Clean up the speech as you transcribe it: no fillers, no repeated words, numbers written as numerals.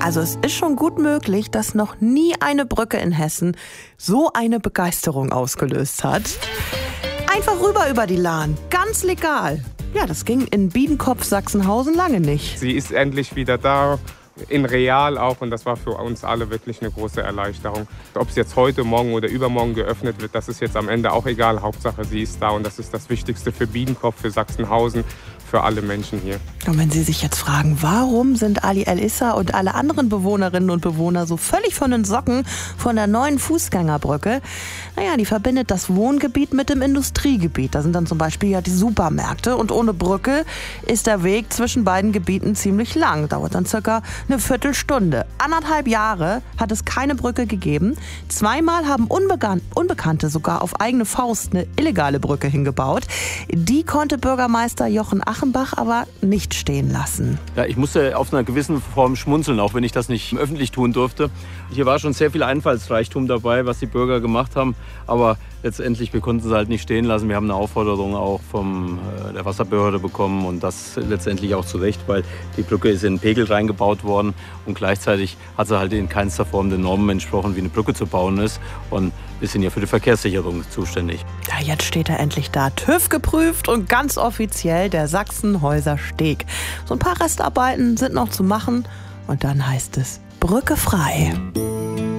Also es ist schon gut möglich, dass noch nie eine Brücke in Hessen so eine Begeisterung ausgelöst hat. Einfach rüber über die Lahn, ganz legal. Ja, das ging in Biedenkopf, Sachsenhausen lange nicht. Sie ist endlich wieder da, in real auch, und das war für uns alle wirklich eine große Erleichterung. Ob es jetzt heute, morgen oder übermorgen geöffnet wird, das ist jetzt am Ende auch egal. Hauptsache, sie ist da, und das ist das Wichtigste für Biedenkopf, für Sachsenhausen, für alle Menschen hier. Und wenn Sie sich jetzt fragen, warum sind Ali El-Issa und alle anderen Bewohnerinnen und Bewohner so völlig von den Socken von der neuen Fußgängerbrücke? Naja, die verbindet das Wohngebiet mit dem Industriegebiet. Da sind dann zum Beispiel ja die Supermärkte, und ohne Brücke ist der Weg zwischen beiden Gebieten ziemlich lang. Dauert dann circa eine Viertelstunde. 1,5 Jahre hat es keine Brücke gegeben. 2-mal haben Unbekannte sogar auf eigene Faust eine illegale Brücke hingebaut. Die konnte Bürgermeister Jochen Achenbach aber nicht stehen lassen. Ja, ich musste auf einer gewissen Form schmunzeln, auch wenn ich das nicht öffentlich tun durfte. Hier war schon sehr viel Einfallsreichtum dabei, was die Bürger gemacht haben. Aber letztendlich, wir konnten sie halt nicht stehen lassen. Wir haben eine Aufforderung auch von der Wasserbehörde bekommen, und das letztendlich auch zu Recht, weil die Brücke ist in den Pegel reingebaut worden, und gleichzeitig hat sie halt in keinster Form den Normen entsprochen, wie eine Brücke zu bauen ist. Und wir sind ja für die Verkehrssicherung zuständig. Ja, jetzt steht er endlich da, TÜV geprüft und ganz offiziell der Sachsenhäuser Steg. So ein paar Restarbeiten sind noch zu machen, und dann heißt es Brücke frei.